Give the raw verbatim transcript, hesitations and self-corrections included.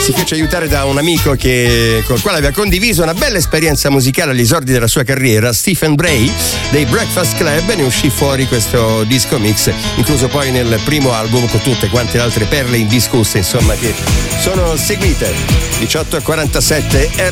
si fece aiutare da un amico che, con il quale aveva condiviso una bella esperienza musicale agli esordi della sua carriera, Stephen Bray dei Breakfast Club, e ne uscì fuori questo disco mix, incluso poi nel primo album, con tutte quante le altre perle indiscusse, insomma, che sono seguite. diciotto e quarantasette